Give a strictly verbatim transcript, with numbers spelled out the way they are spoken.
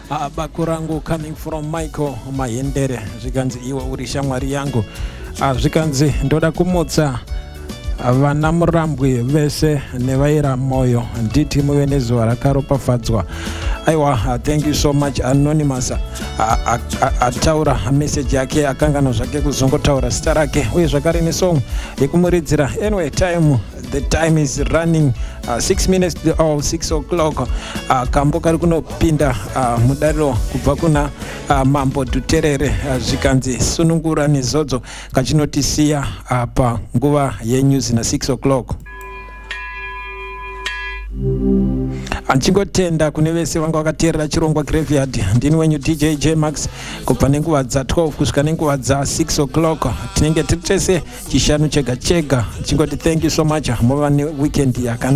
uh, bakurangu coming from Michael Mahendere zvikanzi iwe uri shamwari yangu uh, zvikanzi ndoda kumutsa vana murambwe vese nevaira moyo nditi muve nezuva rakaropafadzwa. Aiwa, uh, thank you so much Anonymous ataura uh, uh, uh, message yake akangano zvake kuzongotaura zita rake uye zvakare nesong yekumuridzira. Anyway, time the time is running uh, six minutes to oh, six o'clock. uh, kambo kari kunopinda uh, mudariro kubva kuna uh, mambo Duterere uh, zvikanzi sunungura nezodzo kachinotisiya uh, panguva yenews na six o'clock. Anchingotenda kune vese vanga vakateerera chirongwa Graveyard. Ndini wenyu D J J Max kubva nenguva dza twelve kusvika nenguva dza six o'clock. Tinenge tiri tese chishanu chega chega. Chingoti thank you so much. Muva ne weekend yakanaka.